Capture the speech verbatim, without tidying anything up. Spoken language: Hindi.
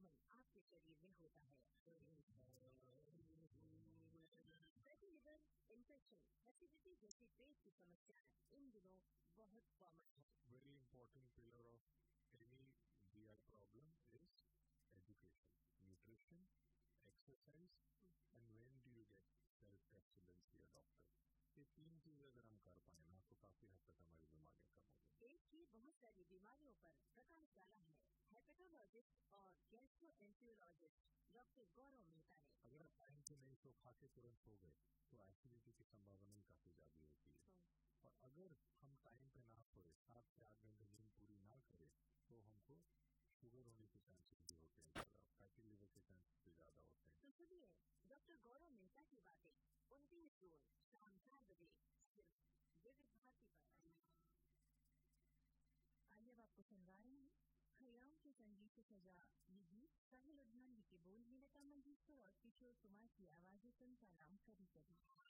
संक्रमण आपके शरीर में होता है। फैटी लिवर, इन्फेक्शन, एसिडिटी जैसी पेट की समस्याएं इन दिनों बहुत कॉमन है। Very important pillar of any G I problem is education, nutrition, exercise, and when do you get self-test and then see a doctor. ये तीन चीजें अगर हम कर पाए ना तो काफी हद तक हमारी बीमारियां कम हो जाएंगी। पेट की बहुत सारी बीमारियों पर प्रकाश डाला है हेपेटोलॉजिस्ट और गैस्ट्रोएंटेरोलॉजिस्ट डॉक्टर गौरव मेहता ने। अगर आप टाइम से नहीं तो खा के तुरंत सो गए तो एसिडिटी की संभावना काफी ज्यादा होती है। और अगर हम टाइम पे ना सोए, सात से आठ घंटे नींद पूरी ना करें तो हमको शुगर होने के चांसेस भी होते हैं ज्यादा, फैटी लिवर के चांसेस भी ज्यादा होते हैं। तो सुनिए डॉक्टर गौरव मेहता की बातें उनतीस जून शाम चार बजे सिर्फ विविध भारती पर। आइए अब आपको सुनवा रहे हैं खयाम के संगीत से सजा ये गीत साहिल उद्यान के बोल में लता मंगेशकर और किशोर कुमार की आवाजें सुनता नाम कभी कभी।